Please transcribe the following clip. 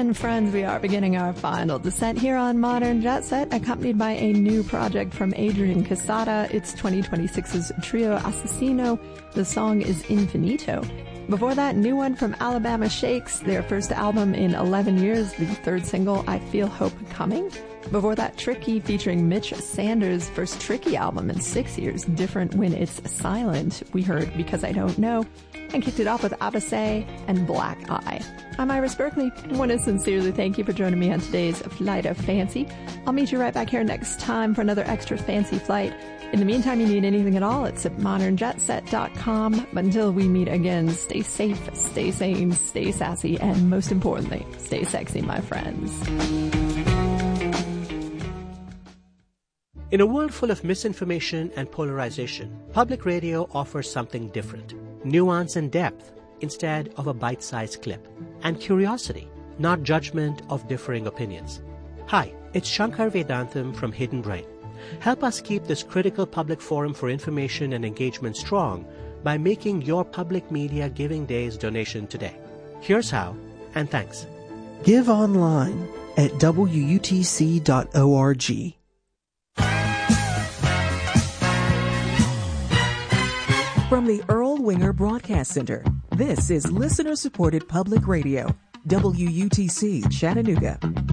And friends, we are beginning our final descent here on Modern Jet Set, accompanied by a new project from Adrian Casada. It's 2026's Trio Assassino. The song is Infinito. Before that, new one from Alabama Shakes, their first album in 11 years, the third single, I Feel Hope Coming. Before that, Tricky featuring Mitch Sanders' first Tricky album in 6 years, Different When It's Silent. We heard Because I Don't Know, and kicked it off with Abbassé and Black Eye. I'm Iris Berkeley. I want to sincerely thank you for joining me on today's Flight of Fancy. I'll meet you right back here next time for another extra fancy flight. In the meantime, you need anything at all, it's at modernjetset.com. But until we meet again, stay safe, stay sane, stay sassy, and most importantly, stay sexy, my friends. In a world full of misinformation and polarization, public radio offers something different. Nuance and depth instead of a bite-sized clip. And curiosity, not judgment of differing opinions. Hi, it's Shankar Vedantam from Hidden Brain. Help us keep this critical public forum for information and engagement strong by making your Public Media Giving Days donation today. Here's how, and thanks. Give online at wutc.org. From the Earl Winger Broadcast Center, this is listener-supported public radio, WUTC Chattanooga.